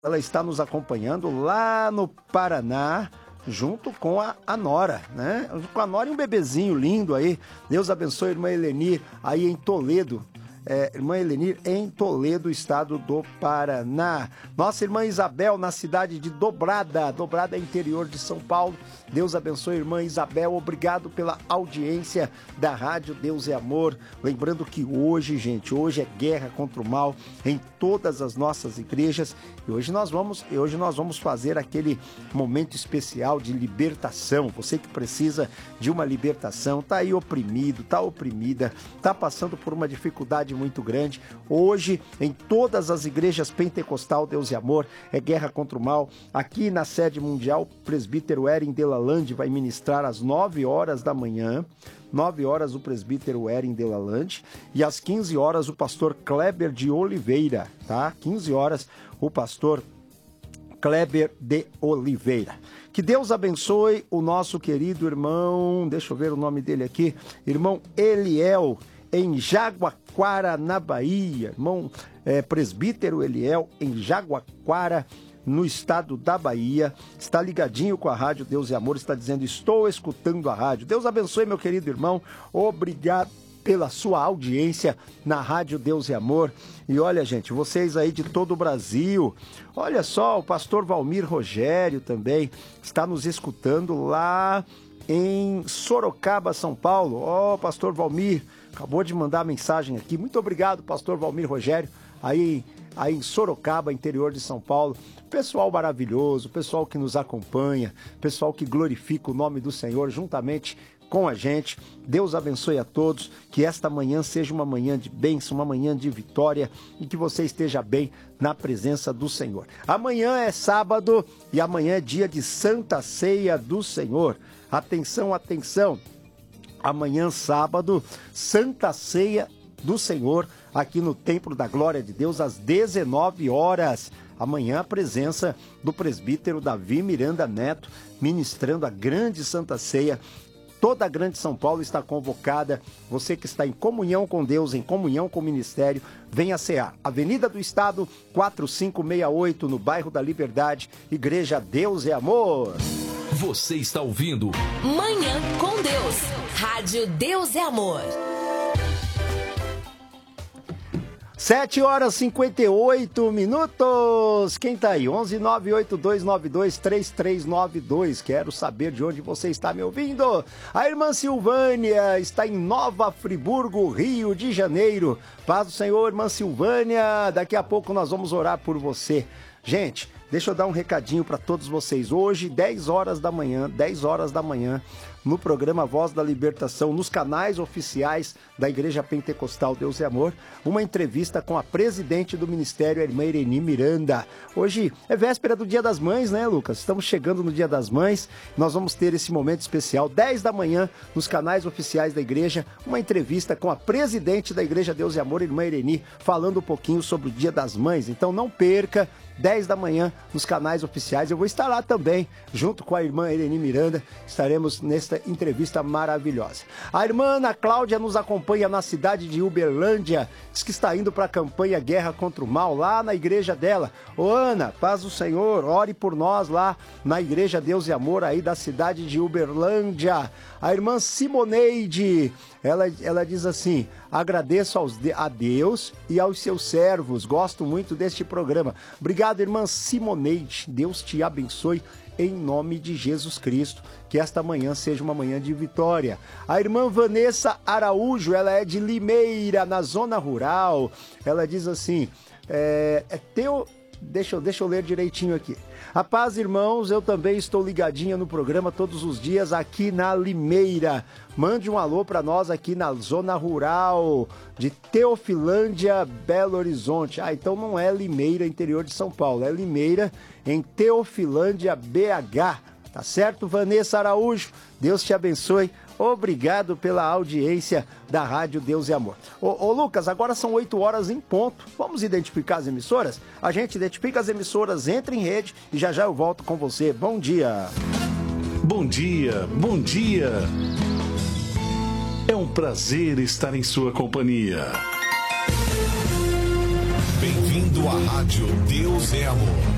Ela está nos acompanhando lá no Paraná, junto com a Nora, né? Com a Nora e um bebezinho lindo aí. Deus abençoe a irmã Helenir aí em Toledo. Irmã Helenir em Toledo, estado do Paraná. Nossa irmã Isabel na cidade de Dobrada, Dobrada interior de São Paulo. Deus abençoe, irmã Isabel, obrigado pela audiência da Rádio Deus é Amor. Lembrando que hoje, gente, hoje é guerra contra o mal em todas as nossas igrejas. E hoje nós vamos fazer aquele momento especial de libertação. Você que precisa de uma libertação, tá aí oprimido, tá oprimida, tá passando por uma dificuldade muito grande. Hoje, em todas as igrejas pentecostal Deus e Amor, é guerra contra o mal. Aqui na sede mundial, o presbítero Erin Delalande vai ministrar às 9 horas da manhã. 9 horas o presbítero Erin Delalande e às 15 horas o pastor Kleber de Oliveira, tá? 15 horas o pastor Kleber de Oliveira. Que Deus abençoe o nosso querido irmão, deixa eu ver o nome dele aqui, irmão Eliel, em Jaguaquara, na Bahia. Irmão presbítero Eliel, em Jaguaquara, no estado da Bahia, está ligadinho com a Rádio Deus e Amor, está dizendo, estou escutando a rádio. Deus abençoe, meu querido irmão, obrigado pela sua audiência na Rádio Deus e Amor. E olha, gente, vocês aí de todo o Brasil, olha só, o pastor Valmir Rogério também está nos escutando lá em Sorocaba, São Paulo. Ó, pastor Valmir, acabou de mandar mensagem aqui. Muito obrigado, pastor Valmir Rogério, aí em Sorocaba, interior de São Paulo. Pessoal maravilhoso, pessoal que nos acompanha, pessoal que glorifica o nome do Senhor juntamente com a gente. Deus abençoe a todos, que esta manhã seja uma manhã de bênção, uma manhã de vitória e que você esteja bem na presença do Senhor. Amanhã é sábado e amanhã é dia de Santa Ceia do Senhor. Atenção, atenção! Amanhã, sábado, Santa Ceia do Senhor, aqui no Templo da Glória de Deus, às 19 horas. Amanhã a presença do presbítero Davi Miranda Neto, ministrando a grande Santa Ceia. Toda a grande São Paulo está convocada. Você que está em comunhão com Deus, em comunhão com o ministério, venha cear. Avenida do Estado, 4568, no bairro da Liberdade, Igreja Deus é Amor. Você está ouvindo Manhã com Deus. Rádio Deus é Amor. 7 horas e 58 minutos. Quem tá aí? 11982923392. Quero saber de onde você está me ouvindo. A irmã Silvânia está em Nova Friburgo, Rio de Janeiro. Paz do Senhor, irmã Silvânia. Daqui a pouco nós vamos orar por você. Gente, deixa eu dar um recadinho para todos vocês. Hoje, 10 horas da manhã, no programa Voz da Libertação, nos canais oficiais da Igreja Pentecostal Deus é Amor, uma entrevista com a presidente do ministério, a irmã Ireni Miranda. Hoje é véspera do Dia das Mães, né, Lucas? Estamos chegando no Dia das Mães, nós vamos ter esse momento especial, 10 da manhã, nos canais oficiais da igreja, uma entrevista com a presidente da Igreja Deus é Amor, a irmã Ireni, falando um pouquinho sobre o Dia das Mães. Então não perca, 10 da manhã, nos canais oficiais. Eu vou estar lá também, junto com a irmã Ireni Miranda, estaremos nesta entrevista maravilhosa. A irmã Ana Cláudia nos acompanha na cidade de Uberlândia, diz que está indo para a campanha Guerra contra o Mal, lá na igreja dela. Ô Ana, paz do Senhor, ore por nós lá na Igreja Deus e Amor, aí da cidade de Uberlândia. A irmã Simoneide, ela diz assim, agradeço a Deus e aos seus servos, gosto muito deste programa. Obrigado, irmã Simoneide, Deus te abençoe em nome de Jesus Cristo, que esta manhã seja uma manhã de vitória. A irmã Vanessa Araújo, ela é de Limeira, na zona rural, ela diz assim, deixa eu ler direitinho aqui. A paz, irmãos, eu também estou ligadinha no programa todos os dias aqui na Limeira. Mande um alô para nós aqui na zona rural de Teofilândia, Belo Horizonte. Ah, então não é Limeira, interior de São Paulo, é Limeira, em Teofilândia, BH. Tá certo, Vanessa Araújo? Deus te abençoe. Obrigado pela audiência da Rádio Deus e Amor. Ô Lucas, agora são 8 horas em ponto. Vamos identificar as emissoras? A gente identifica as emissoras, entra em rede e já eu volto com você. Bom dia. Bom dia, bom dia. É um prazer estar em sua companhia. Bem-vindo à Rádio Deus é Amor.